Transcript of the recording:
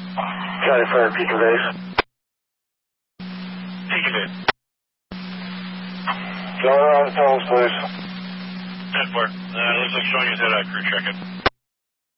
County Fire, Pekin Base. Pekin Base. Going around the tunnels, please. 10-4. Looks like showing his head-eye crew. Check it.